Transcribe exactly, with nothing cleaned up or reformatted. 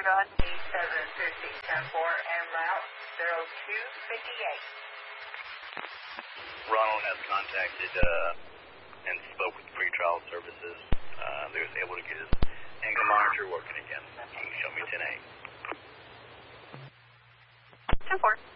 go ahead. E seven fifty, ten four, en route zero two fifty-eight. Ronald has contacted uh, and spoke with pretrial services. Uh, they was able to get his ankle monitor working again. He can show me ten eight. ten four.